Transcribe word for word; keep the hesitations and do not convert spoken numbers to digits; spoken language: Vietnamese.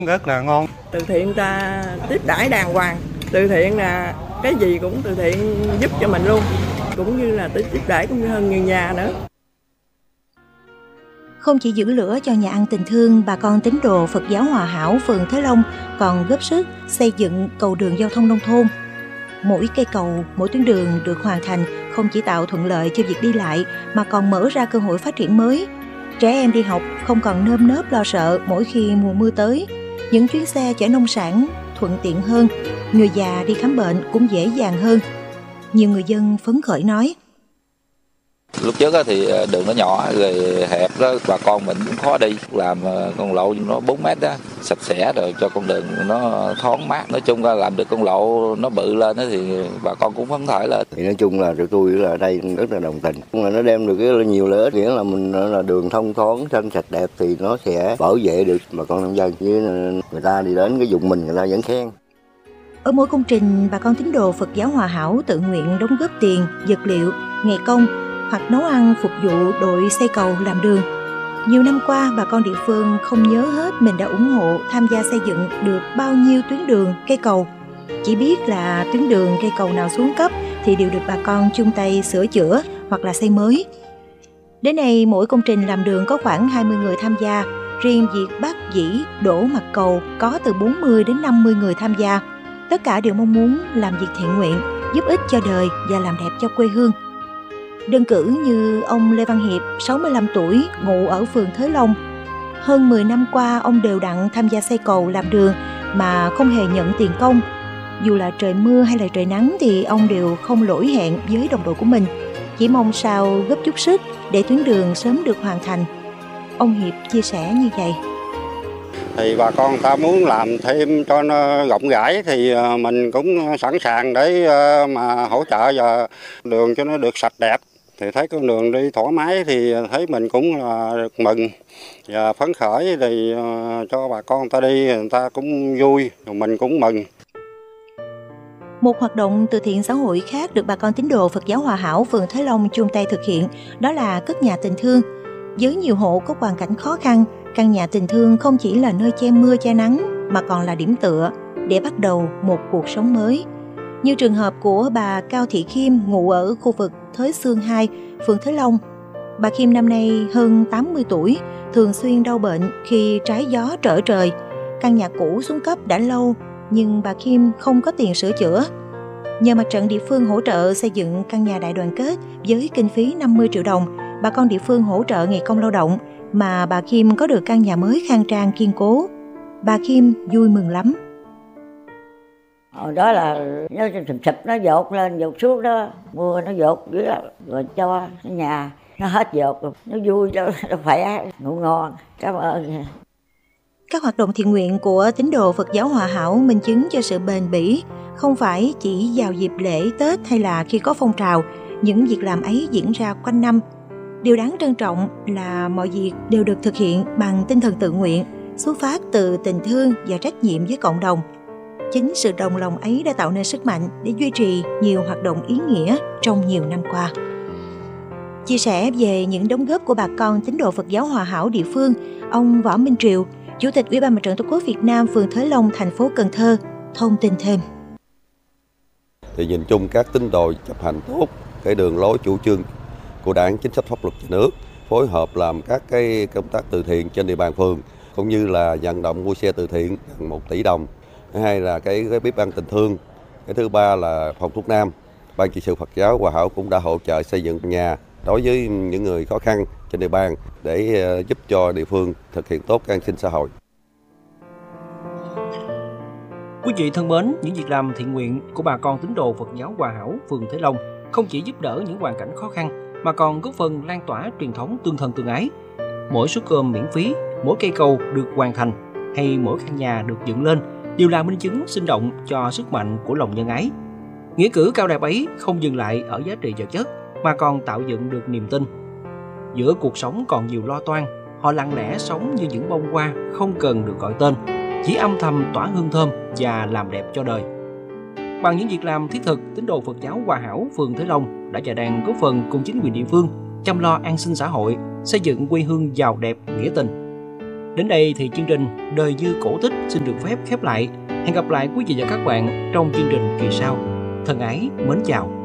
Rất là ngon. Từ thiện ta tiếp đãi đàng hoàng, từ thiện là cái gì cũng từ thiện giúp cho mình luôn, cũng như là tiếp đãi cũng như hơn người nhà nữa. Không chỉ giữ lửa cho nhà ăn tình thương, bà con tín đồ Phật giáo Hòa Hảo phường Thới Long còn góp sức xây dựng cầu đường giao thông nông thôn. Mỗi cây cầu, mỗi tuyến đường được hoàn thành không chỉ tạo thuận lợi cho việc đi lại mà còn mở ra cơ hội phát triển mới. Trẻ em đi học không còn nơm nớp lo sợ mỗi khi mùa mưa tới. Những chuyến xe chở nông sản thuận tiện hơn, người già đi khám bệnh cũng dễ dàng hơn. Nhiều người dân phấn khởi nói. Lúc trước thì đường nó nhỏ rồi hẹp đó, bà con mình cũng khó đi, làm con lộ nó bốn mét đó, sạch sẽ rồi cho con đường nó thoáng mát. Nói chung là làm được con lộ nó bự lên đó thì bà con cũng phấn khởi lên. Thì nói chung là tụi tôi là ở đây rất là đồng tình. Nhưng mà nó đem được cái nhiều lợi ích, nghĩa là mình là đường thông thoáng, xanh sạch đẹp thì nó sẽ bảo vệ được bà con nông dân. Với người ta đi đến cái vùng mình người ta vẫn khen. Ở mỗi công trình, bà con tín đồ Phật giáo Hòa Hảo tự nguyện đóng góp tiền, vật liệu, ngày công hoặc nấu ăn phục vụ đội xây cầu làm đường. Nhiều năm qua, bà con địa phương không nhớ hết mình đã ủng hộ tham gia xây dựng được bao nhiêu tuyến đường, cây cầu. Chỉ biết là tuyến đường, cây cầu nào xuống cấp thì đều được bà con chung tay sửa chữa hoặc là xây mới. Đến nay, mỗi công trình làm đường có khoảng hai mươi người tham gia. Riêng việc bắt dĩ, đổ mặt cầu có từ bốn mươi đến năm mươi người tham gia. Tất cả đều mong muốn làm việc thiện nguyện, giúp ích cho đời và làm đẹp cho quê hương. Đơn cử như ông Lê Văn Hiệp, sáu mươi lăm tuổi, ngụ ở phường Thới Long. Hơn mười năm qua, ông đều đặn tham gia xây cầu làm đường mà không hề nhận tiền công. Dù là trời mưa hay là trời nắng thì ông đều không lỗi hẹn với đồng đội của mình. Chỉ mong sao góp chút sức để tuyến đường sớm được hoàn thành. Ông Hiệp chia sẻ như vậy. Thì bà con ta muốn làm thêm cho nó rộng rãi thì mình cũng sẵn sàng để mà hỗ trợ và đường cho nó được sạch đẹp. Thì thấy con đường đi thoải mái thì thấy mình cũng là được mừng và phấn khởi, thì cho bà con ta đi người ta cũng vui, mình cũng mừng. Một hoạt động từ thiện xã hội khác được bà con tín đồ Phật giáo Hòa Hảo phường Thới Long chung tay thực hiện, đó là cất nhà tình thương. Với nhiều hộ có hoàn cảnh khó khăn, căn nhà tình thương không chỉ là nơi che mưa che nắng mà còn là điểm tựa để bắt đầu một cuộc sống mới. Như trường hợp của bà Cao Thị Khiêm ngụ ở khu vực Thới Xương hai, phường Thới Long. Bà Khiêm năm nay hơn tám mươi tuổi, thường xuyên đau bệnh khi trái gió trở trời. Căn nhà cũ xuống cấp đã lâu nhưng bà Khiêm không có tiền sửa chữa. Nhờ mặt trận địa phương hỗ trợ xây dựng căn nhà đại đoàn kết với kinh phí năm mươi triệu đồng, bà con địa phương hỗ trợ ngày công lao động mà bà Khiêm có được căn nhà mới khang trang kiên cố. Bà Khiêm vui mừng lắm. Hồi đó là nó sụp sụp nó dột lên dột xuống đó, mưa nó dột dưới rồi cho cái nhà nó hết dột, nó vui cho nó khỏe, ngủ ngon. Cảm ơn. Các hoạt động thiện nguyện của tín đồ Phật giáo Hòa Hảo minh chứng cho sự bền bỉ, không phải chỉ vào dịp lễ Tết hay là khi có phong trào, những việc làm ấy diễn ra quanh năm. Điều đáng trân trọng là mọi việc đều được thực hiện bằng tinh thần tự nguyện, xuất phát từ tình thương và trách nhiệm với cộng đồng. Chính sự đồng lòng ấy đã tạo nên sức mạnh để duy trì nhiều hoạt động ý nghĩa trong nhiều năm qua. Chia sẻ về những đóng góp của bà con tín đồ Phật giáo Hòa Hảo địa phương, ông Võ Minh Triều, Chủ tịch Ủy ban Mặt trận Tổ quốc Việt Nam phường Thới Long, thành phố Cần Thơ, thông tin thêm. Thì nhìn chung các tín đồ chấp hành tốt cái đường lối chủ trương của Đảng, chính sách pháp luật nhà nước, phối hợp làm các cái công tác từ thiện trên địa bàn phường, cũng như là vận động mua xe từ thiện gần một tỷ đồng. Thứ hai là cái, cái bếp ăn tình thương. Cái thứ ba là phòng thuốc nam. Ban trị sự Phật giáo Hòa Hảo cũng đã hỗ trợ xây dựng nhà đối với những người khó khăn trên địa bàn để uh, giúp cho địa phương thực hiện tốt an sinh xã hội. Quý vị thân mến, những việc làm thiện nguyện của bà con tín đồ Phật giáo Hòa Hảo phường Thới Long không chỉ giúp đỡ những hoàn cảnh khó khăn mà còn góp phần lan tỏa truyền thống tương thân tương ái. Mỗi suất cơm miễn phí, mỗi cây cầu được hoàn thành hay mỗi căn nhà được dựng lên đều là minh chứng sinh động cho sức mạnh của lòng nhân ái. Nghĩa cử cao đẹp ấy không dừng lại ở giá trị vật chất mà còn tạo dựng được niềm tin. Giữa cuộc sống còn nhiều lo toan, họ lặng lẽ sống như những bông hoa không cần được gọi tên, chỉ âm thầm tỏa hương thơm và làm đẹp cho đời. Bằng những việc làm thiết thực, tín đồ Phật giáo Hòa Hảo phường Thới Long đã và đang góp phần cùng chính quyền địa phương chăm lo an sinh xã hội, xây dựng quê hương giàu đẹp nghĩa tình. Đến đây thì chương trình Đời Như Cổ Tích xin được phép khép lại. Hẹn gặp lại quý vị và các bạn trong chương trình kỳ sau. Thân ái, mến chào.